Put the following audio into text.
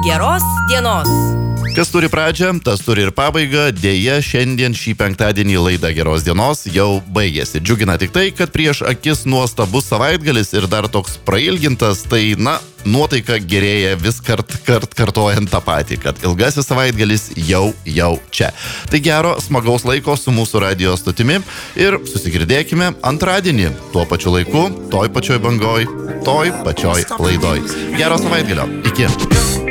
Geros dienos. Kas turi pradžią, tas turi ir pabaigą. Deja, šiandien šį penktadienį laida Geros dienos jau baigėsi. Džiugina tik tai, kad prieš akis nuostabus savaitgalis ir dar toks prailgintas, tai nuotaika gerėja vis kartojant tą patį, kad ilgasis savaitgalis jau čia. Tai gero, smagaus laiko su mūsų radijo stotimi ir susigirdėkime antradienį tuo pačiu laiku, toj pačioj bangoj, toj pačioj laidoj. Gero savaitgalio. Iki.